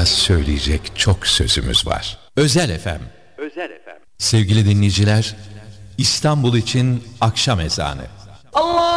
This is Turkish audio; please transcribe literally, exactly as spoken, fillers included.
Daha söyleyecek çok sözümüz var. Özel F M. Özel F M. Sevgili dinleyiciler, İstanbul için akşam ezanı. Allah